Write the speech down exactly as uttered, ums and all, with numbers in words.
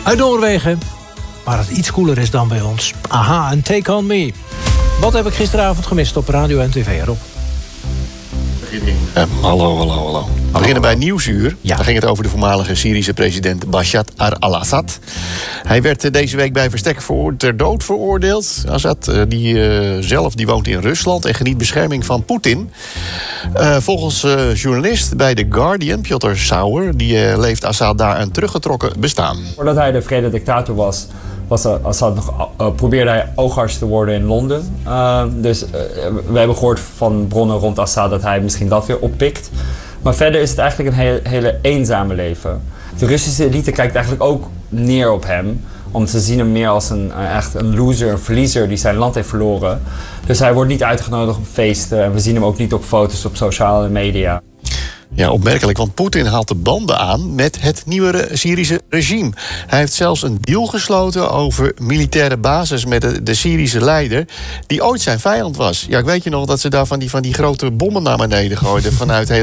Uit Noorwegen, waar het iets koeler is dan bij ons. Aha, en Take On Me. Wat heb ik gisteravond gemist op radio en tv, Rob? Uh, hallo, hallo, hallo. We beginnen bij Nieuwsuur. Ja. Daar ging het over de voormalige Syrische president Bashar al-Assad. Hij werd uh, deze week bij verstek voor, ter dood veroordeeld. Assad uh, die, uh, zelf die woont in Rusland en geniet bescherming van Poetin. Uh, volgens uh, journalist bij The Guardian, Piotr Sauer, die uh, leeft Assad daar een teruggetrokken bestaan. Voordat hij de vrede dictator was, was Assad nog, uh, probeerde hij oogarts te worden in Londen. Uh, dus uh, we hebben gehoord van bronnen rond Assad dat hij misschien dat weer oppikt. Maar verder is het eigenlijk een hele, hele eenzame leven. De Russische elite kijkt eigenlijk ook neer op hem. Omdat ze zien hem meer als een, uh, echt een loser, een verliezer die zijn land heeft verloren. Dus hij wordt niet uitgenodigd op feesten. En we zien hem ook niet op foto's op sociale media. Ja, opmerkelijk, want Poetin haalt de banden aan met het nieuwe Syrische regime. Hij heeft zelfs een deal gesloten over militaire basis met de, de Syrische leider, die ooit zijn vijand was. Ja, ik weet je nog dat ze daar van die, van die grote bommen naar beneden gooiden vanuit heel